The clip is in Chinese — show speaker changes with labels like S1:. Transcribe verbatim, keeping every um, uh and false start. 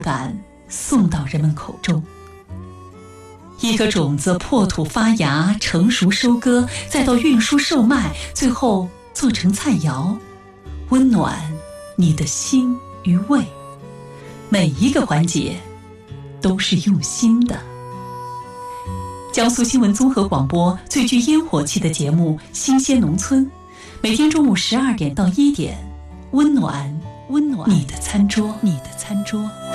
S1: 感送到人们口中。一颗种子破土发芽，成熟收割，再到运输售卖，最后做成菜肴，温暖你的心与胃。每一个环节都是用心的。江苏新闻综合广播最具烟火气的节目《新鲜农村》，每天中午十二点到一点，温暖温暖你的餐桌，你的餐桌。